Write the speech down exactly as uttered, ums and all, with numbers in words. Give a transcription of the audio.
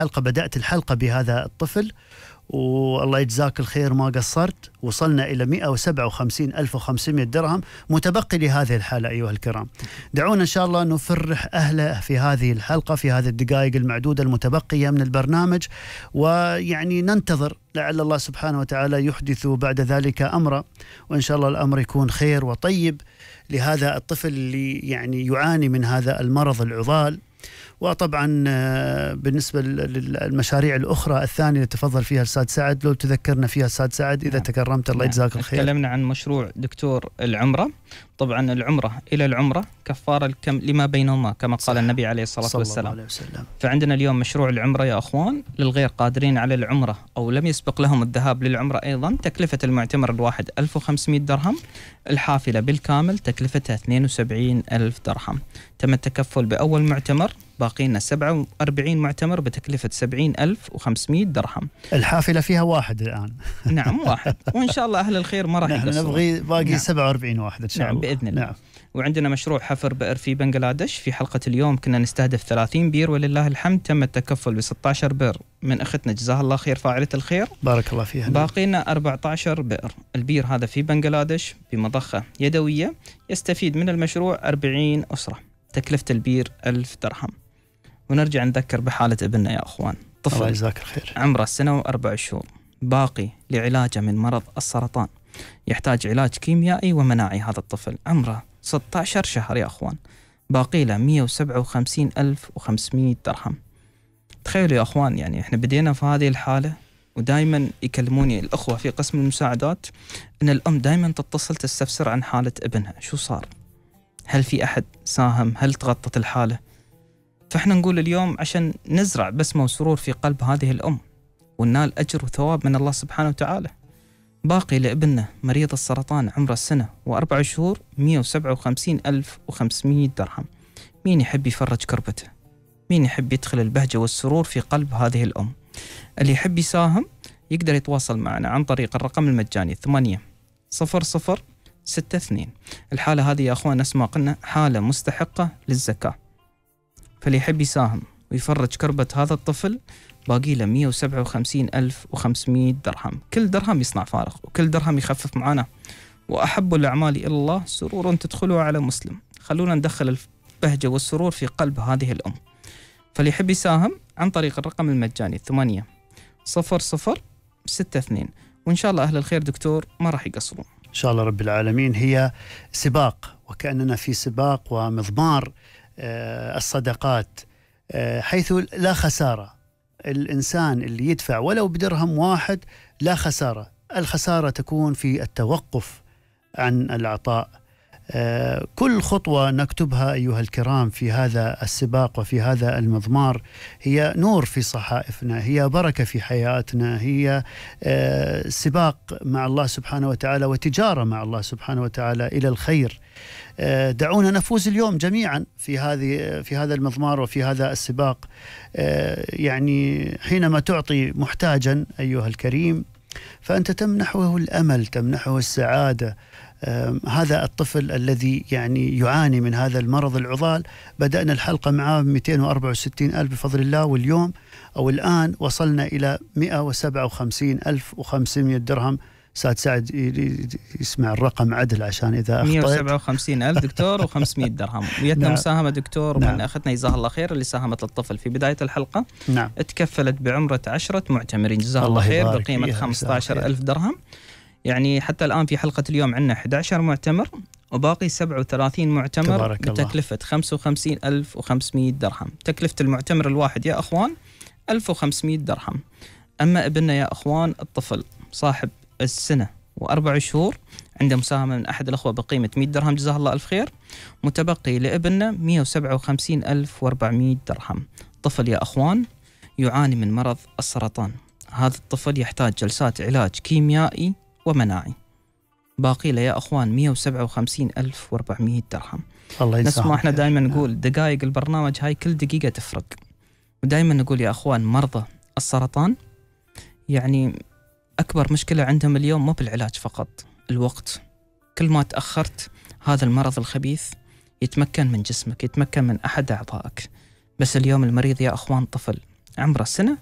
الحلقة بدأت الحلقة بهذا الطفل، والله يجزاك الخير ما قصرت، وصلنا إلى مئة وسبعة وخمسين ألف وخمسمئة درهم متبقي لهذه الحالة. أيها الكرام، دعونا إن شاء الله نفرح أهله في هذه الحلقة، في هذه الدقائق المعدودة المتبقية من البرنامج، ويعني ننتظر لعل الله سبحانه وتعالى يحدث بعد ذلك أمره، وإن شاء الله الأمر يكون خير وطيب لهذا الطفل اللي يعني يعاني من هذا المرض العضال. وطبعا بالنسبة للمشاريع الأخرى الثانية اللي تفضل فيها الأستاذ سعد، لو تذكرنا فيها أستاذ سعد إذا تكرمت. الله يجزاك الخير. تكلمنا عن مشروع دكتور العمرة. طبعا العمرة إلى العمرة كفارة الكم لما بينهما كما قال النبي عليه الصلاة صلى والسلام. الله عليه وسلم. فعندنا اليوم مشروع العمرة يا أخوان للغير قادرين على العمرة أو لم يسبق لهم الذهاب للعمرة. أيضا تكلفة المعتمر الواحد ألف وخمسمئة درهم، الحافلة بالكامل تكلفتها اثنين وسبعين ألف درهم. تم التكفل بأول معتمر، باقي لنا سبعة وأربعين معتمر بتكلفة سبعين ألف وخمسمئة درهم. الحافلة فيها واحد الآن. نعم واحد، وإن شاء الله أهل الخير ما راح يقصرون. نبغي باقي نعم. سبعة وأربعين واحد إن شاء نعم الله بإذن الله. نعم. وعندنا مشروع حفر بئر في بنغلاديش. في حلقة اليوم كنا نستهدف ثلاثين بير، ولله الحمد تم التكفل ب ستة عشر بئر من أختنا جزاها الله خير فاعلة الخير، بارك الله فيها. باقي لنا أربعة عشر بئر. البير هذا في بنغلاديش بمضخة يدوية، يستفيد من المشروع أربعين أسرة، تكلفة البير ألف درهم. ونرجع نذكر بحالة ابننا يا أخوان، طفل الله يجزاك الخير، عمره سنة وأربع شهور، باقي لعلاجه من مرض السرطان، يحتاج علاج كيميائي ومناعي. هذا الطفل عمره ستة عشر شهر يا أخوان، باقي له مئة وسبعة وخمسين ألف وخمسمئة درهم. تخيلوا يا أخوان، يعني إحنا بدينا في هذه الحالة، ودائما يكلموني الأخوة في قسم المساعدات أن الأم دائما تتصل تستفسر عن حالة ابنها، شو صار، هل في أحد ساهم، هل تغطت الحالة. فإحنا نقول اليوم عشان نزرع بسمة وسرور في قلب هذه الأم وننال أجر وثواب من الله سبحانه وتعالى، باقي لابننا مريض السرطان عمره سنة وأربع شهور مئة وسبعة وخمسين ألف وخمسمئة درهم. مين يحب يفرج كربته؟ مين يحب يدخل البهجة والسرور في قلب هذه الأم؟ اللي يحب يساهم يقدر يتواصل معنا عن طريق الرقم المجاني ثمانية صفر صفر ستة اثنين. الحالة هذه يا أخوان اسمها قلنا حالة مستحقة للزكاة، فاللي يحب يساهم ويفرج كربة هذا الطفل باقي له مئة وسبعة وخمسين ألف وخمسمئة درهم. كل درهم يصنع فارق، وكل درهم يخفف معنا. وأحب الأعمال إلى الله سرور تدخلها على مسلم. خلونا ندخل البهجة والسرور في قلب هذه الأم. فاللي يحب يساهم عن طريق الرقم المجاني ثمانية صفر صفر ستة اثنين. وإن شاء الله أهل الخير دكتور ما راح يقصرون إن شاء الله رب العالمين. هي سباق، وكأننا في سباق ومضمار الصدقات، حيث لا خسارة. الإنسان اللي يدفع ولو بدرهم واحد لا خسارة. الخسارة تكون في التوقف عن العطاء. كل خطوة نكتبها أيها الكرام في هذا السباق وفي هذا المضمار هي نور في صحائفنا، هي بركة في حياتنا، هي سباق مع الله سبحانه وتعالى وتجارة مع الله سبحانه وتعالى إلى الخير. دعونا نفوز اليوم جميعا في هذه في هذا المضمار وفي هذا السباق. يعني حينما تعطي محتاجا أيها الكريم فأنت تمنحه الأمل، تمنحه السعادة. هذا الطفل الذي يعني يعاني من هذا المرض العضال، بدأنا الحلقة معاه ب مئتين وأربعة وستين ألف بفضل الله، واليوم أو الآن وصلنا إلى مئة وسبعة وخمسين ألف وخمسمئة درهم. سعد سعد يسمع الرقم عدل عشان إذا أخطأت. مئة وسبعة وخمسين ألف دكتور وخمسمئة درهم. ويتنا نعم. مساهمة دكتور نعم. من أختنا جزاها الله خير اللي ساهمت الطفل في بداية الحلقة. نعم. تكفلت بعمرة عشرة معتمرين جزاها الله خير بقيمة خمسة عشر ألف درهم. يعني حتى الآن في حلقة اليوم عندنا أحد عشر معتمر وباقي سبعة وثلاثين معتمر بتكلفة خمسة وخمسين ألف وخمسمئة درهم. تكلفة المعتمر الواحد يا أخوان ألف وخمسمئة درهم. أما ابننا يا أخوان الطفل صاحب السنة وأربع شهور عنده مساهمة من أحد الأخوة بقيمة مئة درهم جزاه الله ألف خير، متبقي لابننا مئة وسبعة وخمسين ألف وأربعمئة درهم. طفل يا أخوان يعاني من مرض السرطان. هذا الطفل يحتاج جلسات علاج كيميائي ومناعي، باقي له يا أخوان مئة وسبعة وخمسين ألف وأربعمئة درهم. الله نسمع احنا دائما نقول دقائق البرنامج هاي كل دقيقة تفرق، ودائما نقول يا أخوان مرضى السرطان يعني أكبر مشكلة عندهم اليوم مو بالعلاج فقط، الوقت. كل ما تأخرت هذا المرض الخبيث يتمكن من جسمك، يتمكن من أحد أعضائك. بس اليوم المريض يا أخوان طفل عمره سنة